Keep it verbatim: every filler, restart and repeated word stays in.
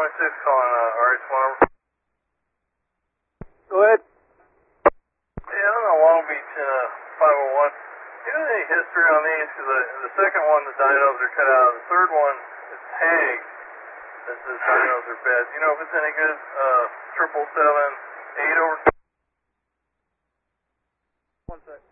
twenty-six calling uh, R H one. Go ahead. Yeah, I'm in Long Beach in uh, five oh one. Do you have any history on these? Because the, the second one, the dinos are cut out. The third one is tagged. That says dinos are bad. Do you know if it's any good? Uh, triple seven, eight over. One sec.